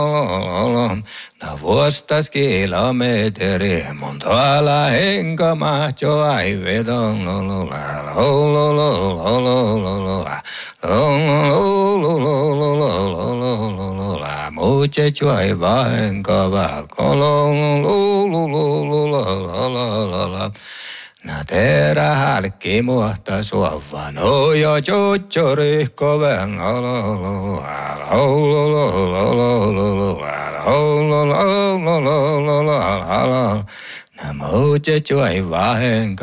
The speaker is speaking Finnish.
Na vuostas kilometri, mun tuolla henka mahto ai vedon muche chuai vaenka na terä halki muhta suovan ojo chuchurihko ven na muche chuai vaenka